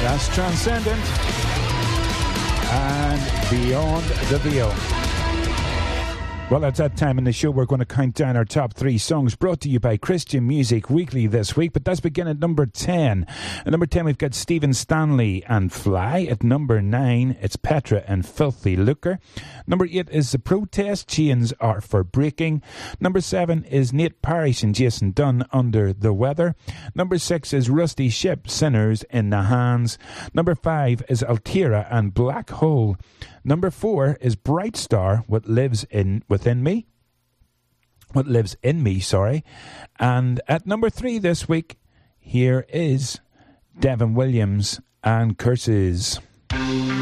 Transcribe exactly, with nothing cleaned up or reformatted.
That's Transcendent and Beyond the Veil. Well, it's that time in the show. We're going to count down our top three songs brought to you by Christian Music Weekly this week. But let's begin at number ten. At number ten, we've got Stephen Stanley and Fly. At number nine, it's Petra and Filthy Lucre. Number eight is The Protest, Chains Are For Breaking. Number seven is Nate Parrish and Jason Dunn, Under the Weather. Number six is Rusty Ship, Sinners in the Hands. Number five is Altira and Black Hole. Number four is Bright Star, What Lives in Within Me. What Lives in Me, sorry. And at number three this week, here is Devin Williams and Curses.